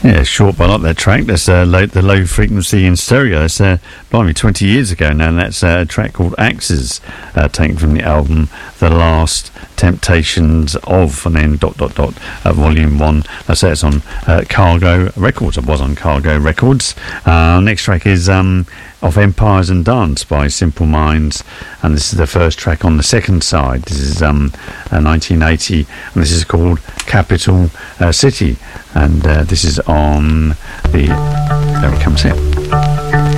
Yeah, short, but I like that track. That's the low frequency in stereo. That's blimey, 20 years ago now. And that's a track called Axes, taken from the album The Last Temptations of, and then ... volume 1. I say it's on Cargo Records. It was on Cargo Records. Next track is Of Empires and Dance by Simple Minds, and this is the first track on the second side. This is 1980, and this is called Capital City, and this is on the... There it comes here.